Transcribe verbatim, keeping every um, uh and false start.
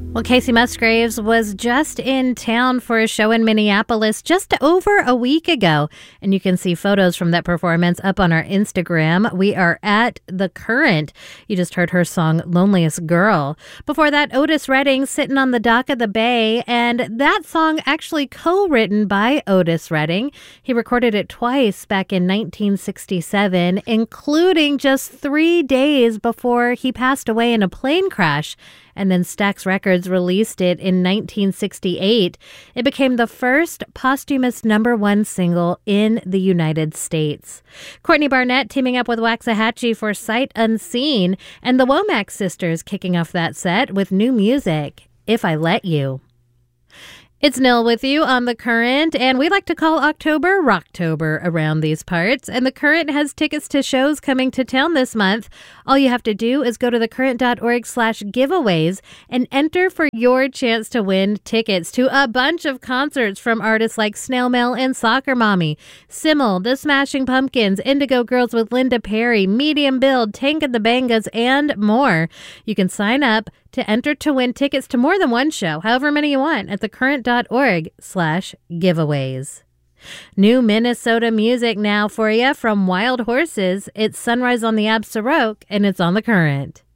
Well, Casey Musgraves was just in town for a show in Minneapolis just over a week ago, and you can see photos from that performance up on our Instagram. We are at The Current. You just heard her song Loneliest Girl. Before that, Otis Redding, Sitting on the Dock of the Bay, and that song actually co-written by Otis Redding. He recorded it twice back in nineteen sixty-seven, including just three days before he passed away in a plane crash. And then Stax Records released it in nineteen sixty-eight. It became the first posthumous number one single in the United States. Courtney Barnett teaming up with Waxahachie for Sight Unseen, and the Womack sisters kicking off that set with new music, If I Let You. It's Nil with you on The Current, and we like to call October Rocktober around these parts. And The Current has tickets to shows coming to town this month. All you have to do is go to thecurrent.org slash giveaways and enter for your chance to win tickets to a bunch of concerts from artists like Snail Mail and Soccer Mommy, Simmel, The Smashing Pumpkins, Indigo Girls with Linda Perry, Medium Build, Tank and the Bangas, and more. You can sign up to enter to win tickets to more than one show, however many you want, at thecurrent.org slash giveaways. New Minnesota music now for you from Wild Horses. It's Sunrise on the Absaroke, and it's on The Current.